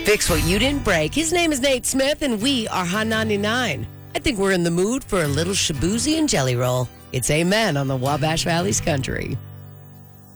Fix what you didn't break. His name is Nate Smith, and we are Hot 99. I think we're in the mood for a little shabuzi and jelly roll. It's Amen on the Wabash Valley's Country.